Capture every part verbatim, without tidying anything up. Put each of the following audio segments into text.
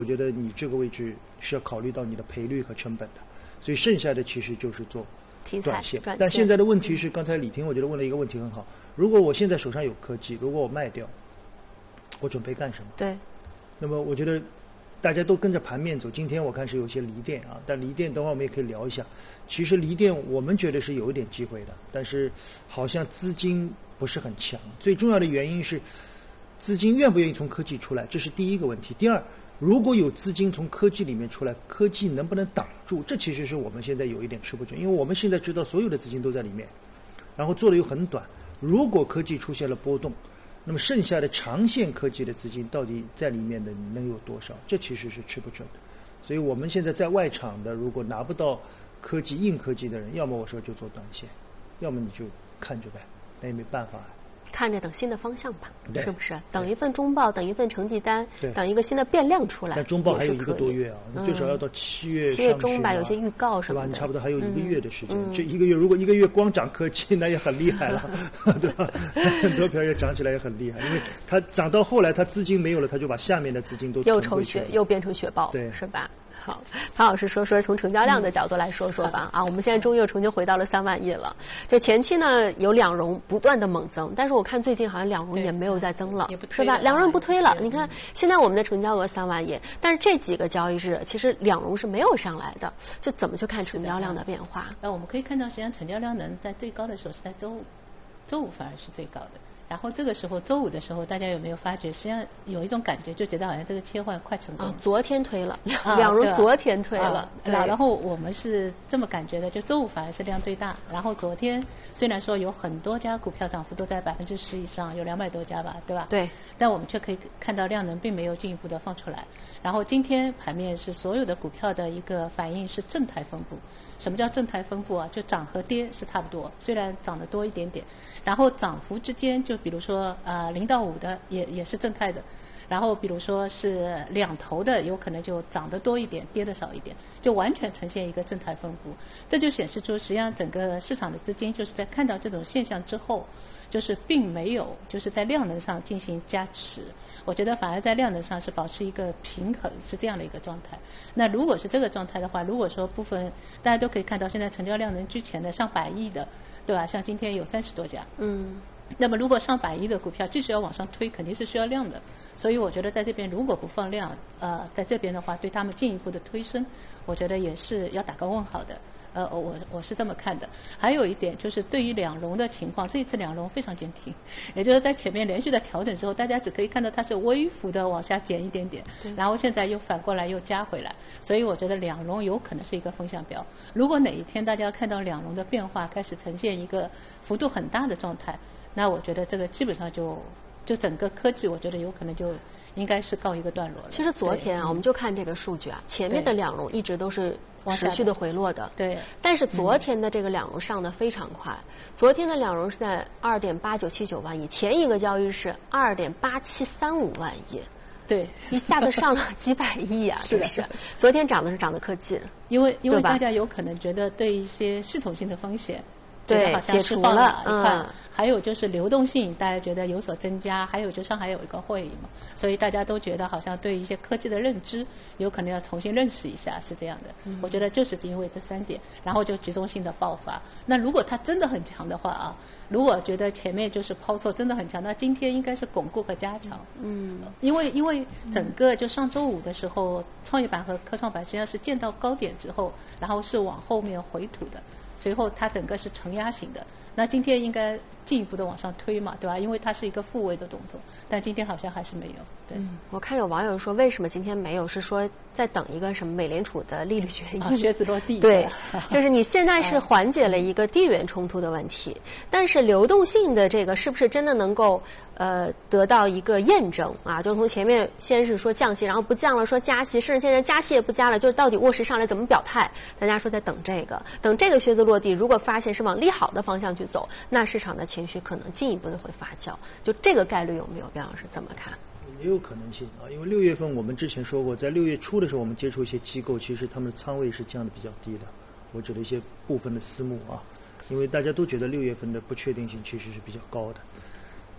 我觉得你这个位置是要考虑到你的赔率和成本的，所以剩下的其实就是做短线。但现在的问题是，刚才李婷我觉得问了一个问题很好，如果我现在手上有科技，如果我卖掉，我准备干什么？ 对。 那么我觉得大家都跟着盘面走，今天我看是有些离电啊，但离电等会儿我们也可以聊一下。其实离电我们觉得是有一点机会的，但是好像资金不是很强。最重要的原因是资金愿不愿意从科技出来，这是第一个问题。第二，如果有资金从科技里面出来，科技能不能挡住？这其实是我们现在有一点吃不准，因为我们现在知道所有的资金都在里面，然后做的又很短。如果科技出现了波动，那么剩下的长线科技的资金到底在里面的能有多少？这其实是吃不准的。所以我们现在在外场的，如果拿不到科技硬科技的人，要么我说就做短线，要么你就看着呗，那也没办法。 看着等新的方向吧，是不是？等一份中报，等一份成绩单，等一个新的变量出来。 但中报还有一个多月啊，嗯、最少要到七月、啊。 七月中吧，有些预告什么的，对吧？你差不多还有一个月的时间。 嗯、 这一个月，如果一个月光涨科技，那也很厉害了，对吧？很多票也涨起来也很厉害，因为它涨到后来，它资金没有了，它就把下面的资金都又抽血，又变成雪豹， 对， 是吧？好，庞老师说说从成交量的角度来说说吧。啊，我们现在终于又重新回到了三万亿了。就前期呢有两融不断的猛增，但是我看最近好像两融也没有再增了，是吧？两融不推了。你看现在我们的成交额三万亿，但是这几个交易日其实两融是没有上来的，就怎么去看成交量的变化？ 呃，我们可以看到，实际上成交量能在最高的时候是在周五，周五反而是最高的。然后这个时候周五的时候，大家有没有发觉，实际上有一种感觉，就觉得好像这个切换快成功了。 啊，昨天推了，两融昨天推了， 对、啊。然后我们是这么感觉的，就周五反而是量最大。然后昨天虽然说有很多家股票涨幅都在百分之十以上，有两百多家吧，对吧？ 对。 但我们却可以看到量能并没有进一步的放出来。然后今天盘面是所有的股票的一个反应是正态分布。什么叫正态分布啊？就涨和跌是差不多，虽然涨得多一点点，然后涨幅之间就比如说啊零到五的也也是正态的，然后比如说是两头的有可能就涨得多一点，跌得少一点，就完全呈现一个正态分布。这就显示出实际上整个市场的资金就是在看到这种现象之后，就是并没有就是在量能上进行加持。我觉得反而在量能上是保持一个平衡，是这样的一个状态。那如果是这个状态的话，如果说部分大家都可以看到，现在成交量能居前的上百亿的，对吧？像今天有三十多家， 嗯。 那么如果上百亿的股票继续要往上推，肯定是需要量的。所以我觉得在这边如果不放量，呃，在这边的话，对他们进一步的推升，我觉得也是要打个问号的。呃，我我是这么看的。还有一点就是对于两融的情况，这一次两融非常坚挺，也就是在前面连续的调整之后，大家只可以看到它是微幅的往下减一点点，然后现在又反过来又加回来，所以我觉得两融有可能是一个风向标。如果哪一天大家看到两融的变化开始呈现一个幅度很大的状态，那我觉得这个基本上就就整个科技，我觉得有可能就应该是告一个段落了。 其实昨天啊，我们就看这个数据啊，前面的两融一直都是持续的回落的， 对。 但是昨天的这个两融上的非常快，嗯、昨天的两融是在二点八九七九万亿，前一个交易日是二点八七三五万亿， 对， 一下子上了几百亿啊！ 是的， 是。昨天涨的是涨的科技， 因为因为大家有可能觉得对一些系统性的风险。 对， 好像解除了， 嗯，还有就是流动性，大家觉得有所增加，还有就上海有一个会议嘛，所以大家都觉得好像对一些科技的认知有可能要重新认识一下，是这样的。嗯、我觉得就是因为这三点，然后就集中性的爆发。那如果它真的很强的话啊，如果觉得前面就是抛错真的很强，那今天应该是巩固和加强。 嗯， 因为因为整个就上周五的时候，创业板和科创板实际上是见到高点之后，然后是往后面回吐的。随后它整个是承压型的，那今天应该进一步的往上推嘛，对吧？因为它是一个复位的动作，但今天好像还是没有。对， 嗯、我看有网友说，为什么今天没有？是说在等一个什么美联储的利率决议， 啊、靴子落地。 对，就是你现在是缓解了一个地缘冲突的问题，但是流动性的这个是不是真的能够呃得到一个验证啊？就从前面先是说降息，然后不降了，说加息，甚至现在加息也不加了，就是到底卧室上来怎么表态？大家说在等这个，等这个靴子落地，如果发现是往利好的方向去走，那市场的情绪可能进一步的会发酵。就这个概率有没有？卞老师怎么看？ 也有可能性啊，因为六月份我们之前说过，在六月初的时候，我们接触一些机构，其实他们的仓位是降的比较低的。我指的一些部分的私募啊，因为大家都觉得六月份的不确定性其实是比较高的。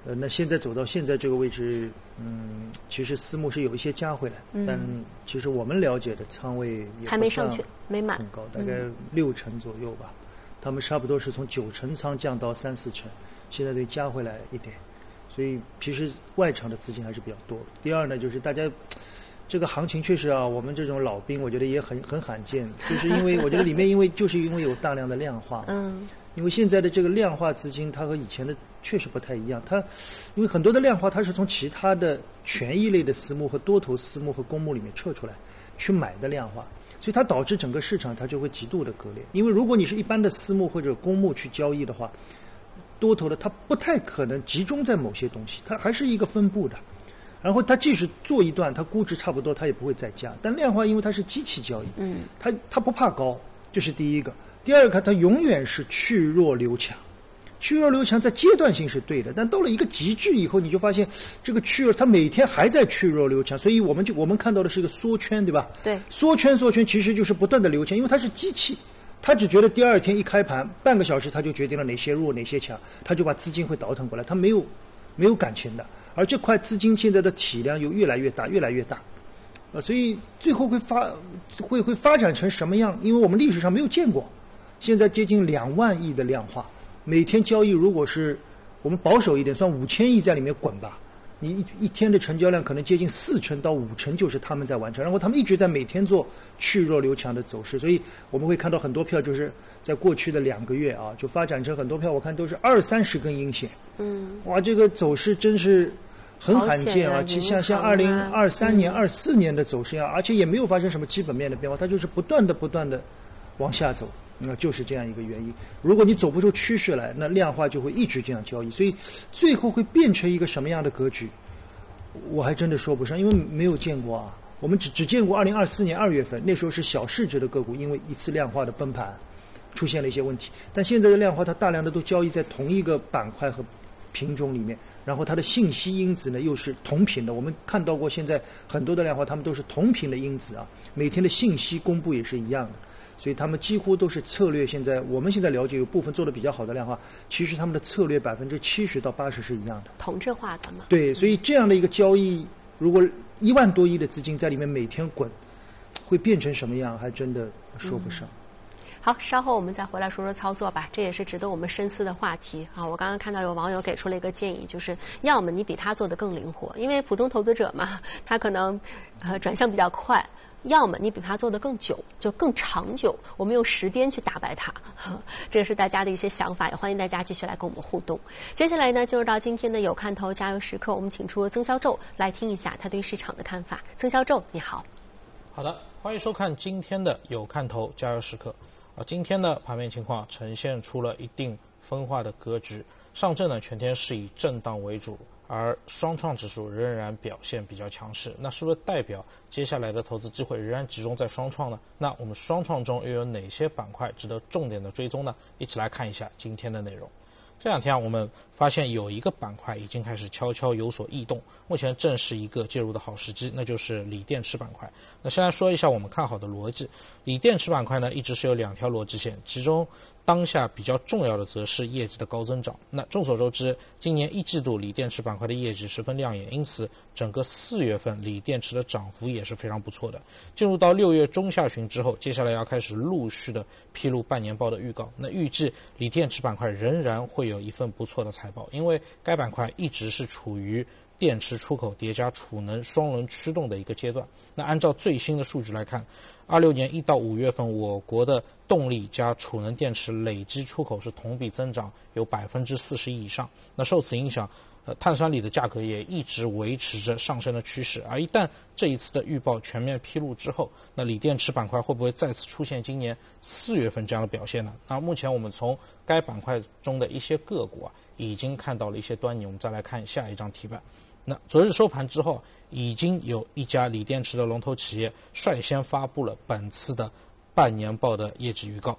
呃，那现在走到现在这个位置，嗯，其实私募是有一些加回来，嗯、但其实我们了解的仓位也还没上去，没满， 很高，大概六成左右吧。嗯、他们差不多是从九成仓降到三四成，现在得加回来一点，所以其实外场的资金还是比较多。第二呢，就是大家这个行情确实啊，我们这种老兵我觉得也很很罕见，就是因为我觉得里面因为就是因为有大量的量化，嗯。因为现在的这个量化资金，它和以前的确实不太一样。它因为很多的量化，它是从其他的权益类的私募和多头私募和公募里面撤出来去买的量化，所以它导致整个市场它就会极度的割裂。因为如果你是一般的私募或者公募去交易的话，多头的它不太可能集中在某些东西，它还是一个分布的。然后它即使做一段，它估值差不多，它也不会再加。但量化因为它是机器交易，嗯，它它不怕高，这是第一个。第二个，它永远是去弱留强，去弱留强在阶段性是对的，但到了一个极致以后，你就发现这个去弱，它每天还在去弱留强，所以我们就我们看到的是一个缩圈，对吧？ 对， 缩圈缩圈其实就是不断的留强，因为它是机器，它只觉得第二天一开盘半个小时，它就决定了哪些弱哪些强，它就把资金会倒腾过来，它没有没有感情的，而这块资金现在的体量又越来越大，越来越大。呃，所以最后会发会会发展成什么样？因为我们历史上没有见过。现在接近两万亿的量化，每天交易如果是我们保守一点，算五千亿在里面滚吧，你一一天的成交量可能接近四成到五成就是他们在完成，然后他们一直在每天做去弱留强的走势，所以我们会看到很多票就是在过去的两个月啊，就发展成很多票，我看都是二三十根阴线，嗯，哇，这个走势真是很罕见啊！其像像二零二三年、二四年的走势啊，而且也没有发生什么基本面的变化，它就是不断的不断的往下走。那就是这样一个原因。如果你走不出趋势来，那量化就会一直这样交易，所以最后会变成一个什么样的格局，我还真的说不上，因为没有见过啊。我们只只见过二零二四年二月份，那时候是小市值的个股，因为一次量化的崩盘出现了一些问题。但现在的量化，它大量的都交易在同一个板块和品种里面，然后它的信息因子呢又是同频的。我们看到过现在很多的量化，它们都是同频的因子啊，每天的信息公布也是一样的。所以他们几乎都是策略。现在我们现在了解有部分做的比较好的量化，其实他们的策略百分之七十到八十是一样的， 同质化的嘛。 对，所以这样的一个交易，如果一万多亿的资金在里面每天滚，会变成什么样，还真的说不上。 嗯、好，稍后我们再回来说说操作吧，这也是值得我们深思的话题啊。我刚刚看到有网友给出了一个建议，就是要么你比他做得更灵活，因为普通投资者嘛，他可能呃转向比较快。要么你比他做得更久，就更长久，我们用时间去打败他，这是大家的一些想法，也欢迎大家继续来跟我们互动。接下来呢，进入到今天的有看头加油时刻，我们请出曾肖宙来听一下他对市场的看法。曾肖宙，你好。 好的，欢迎收看今天的有看头加油时刻。啊，今天的盘面情况呈现出了一定分化的格局，上证呢全天是以震荡为主。而双创指数仍然表现比较强势，那是不是代表接下来的投资机会仍然集中在双创呢？那我们双创中又有哪些板块值得重点的追踪呢？一起来看一下今天的内容。这两天啊，我们发现有一个板块已经开始悄悄有所异动，目前正是一个介入的好时机，那就是锂电池板块。那先来说一下我们看好的逻辑。锂电池板块呢，一直是有两条逻辑线，其中当下比较重要的则是业绩的高增长。那众所周知，今年一季度锂电池板块的业绩十分亮眼，因此整个四月份锂电池的涨幅也是非常不错的。进入到六月中下旬之后，接下来要开始陆续的披露半年报的预告。那预计锂电池板块仍然会有一份不错的财报，因为该板块一直是处于电池出口叠加储能双轮驱动的一个阶段。那按照最新的数据来看，二六年一到五月份，我国的动力加储能电池累计出口是同比增长有百分之四十以上。那受此影响，呃，碳酸锂的价格也一直维持着上升的趋势。而一旦这一次的预报全面披露之后，那锂电池板块会不会再次出现今年四月份这样的表现呢？那目前我们从该板块中的一些个股啊，已经看到了一些端倪。我们再来看下一张题板。那昨日收盘之后，已经有一家锂电池的龙头企业率先发布了本次的半年报的业绩预告。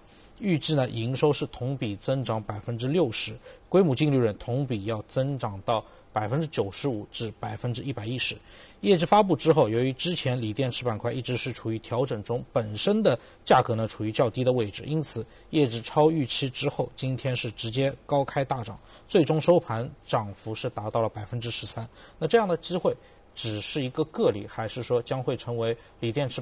预计呢营收是同比增长百分之六十，规模净利润同比要增长到百分之九十五至百分之一百一十。业绩发布之后，由于之前锂电池板块一直是处于调整中，本身的价格呢处于较低的位置，因此业绩超预期之后，今天是直接高开大涨，最终收盘涨幅是达到了百分之十三。那这样的机会只是一个个例，还是说将会成为锂电池